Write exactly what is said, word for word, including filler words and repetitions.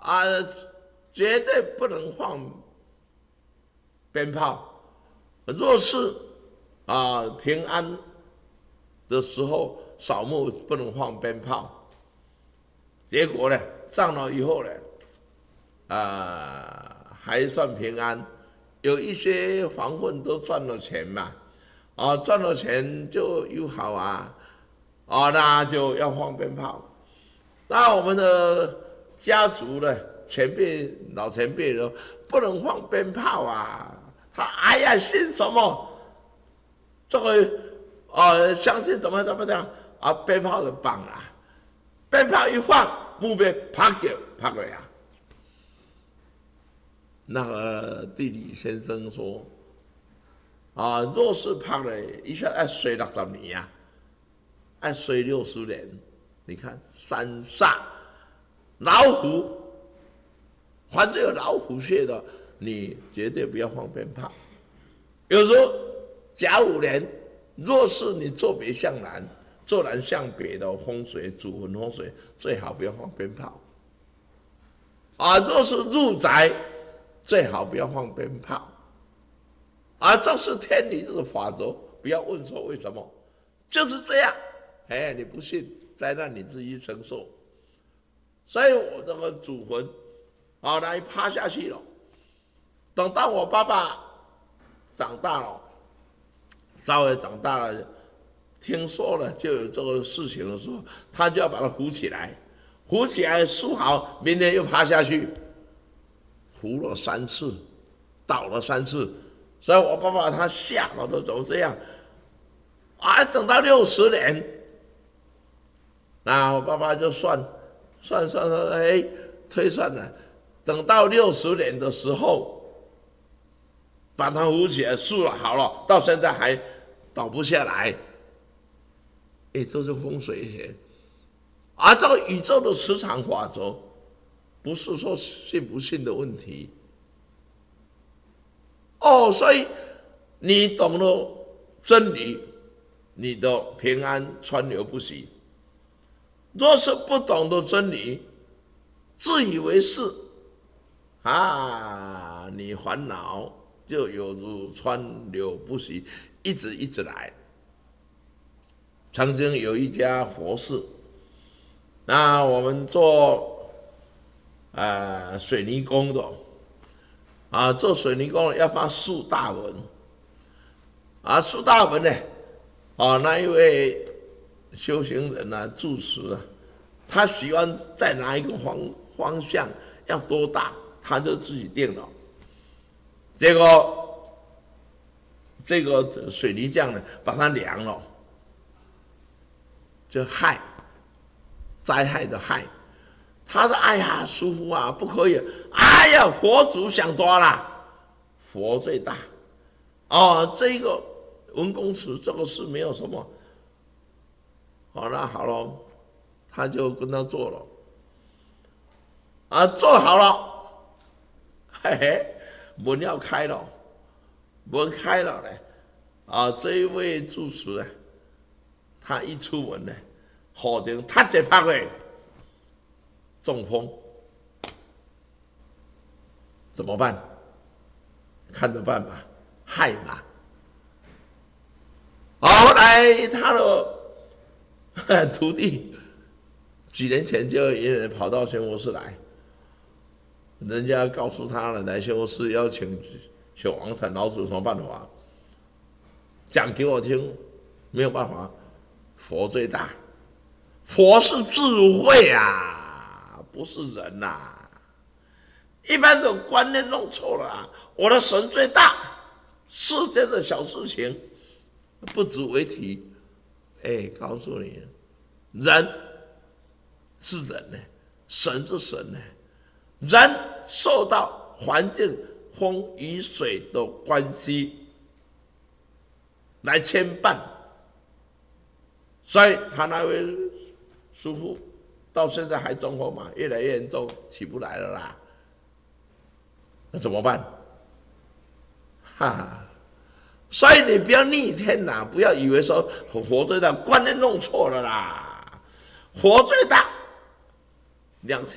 啊，绝对不能放鞭炮。若是啊平安的时候扫墓不能放鞭炮，结果呢上了以后呢，啊还算平安，有一些黄混都赚了钱嘛，啊赚了钱就又好啊，啊那就要放鞭炮。那我们的家族呢，前辈老前辈的不能放鞭炮啊，他哎呀信什么？这个呃相信怎么怎么样啊？鞭炮就绑了，鞭炮一放，墓碑啪就啪了呀。那个地理先生说，啊，若是啪了，一下要衰六十年啊，要衰六十年。你看三煞、老虎，凡是有老虎穴的，你绝对不要放鞭炮。有时候甲午年，若是你坐北向南，坐南向北的风水，祖坟风水，最好不要放鞭炮。啊，若是入宅，最好不要放鞭炮。啊，这是天理，这是法则，不要问说为什么，就是这样。哎，你不信，灾难你自己承受。所以我这个祖坟，啊，来趴下去了。等到我爸爸长大了，稍微长大了，听说了就有这个事情的时候，他就要把它扶起来，扶起来梳好，明天又趴下去，扶了三次，倒了三次，所以我爸爸他吓了都怎么这样？啊，等到六十年。那我爸爸就算算算算，哎，推算了，等到六十年的时候，把它扶起来，树了好了，到现在还倒不下来。哎，这是风水学，而这个宇宙的磁场法则，不是说信不信的问题。哦，所以你懂了真理，你的平安川流不息。若是不懂得真理，自以为是，啊，你烦恼就有如川流不息，一直一直来。曾经有一家佛寺，那我们做呃水泥工的，啊，做水泥工的要发树大文，啊，树大文呢，啊，那一位修行人啊，住持啊，他喜欢在哪一个方方向要多大，他就自己定了。结果这个水泥匠呢，把它量了，就害灾害的害。他说：“哎呀，师父啊，不可以！哎呀，佛祖想抓啦，佛最大。哦，这个文公祠这个是没有什么。好了好了，他就跟他做了，啊，做好了，嘿嘿，门要开了，门开了呢，啊，这一位住持啊，他一出门呢，好顶他一拍嘞，中风，怎么办？看着办吧，害嘛。后来他的徒弟几年前就有人跑到宣佛寺来，人家告诉他了，来宣佛寺邀请请王禅老祖有什么办法？讲给我听，没有办法，佛最大，佛是智慧啊，不是人呐、啊。一般的观念弄错了、啊，我的神最大，世间的小事情不足为提。哎，告诉你，人是人呢，神是神呢，人受到环境风雨水的关系来牵绊，所以他那位师父到现在还中风嘛，越来越严重，起不来了啦。那怎么办？哈哈，所以你不要逆天啦，不要以为说佛最大，观念弄错了啦，佛最大，两千。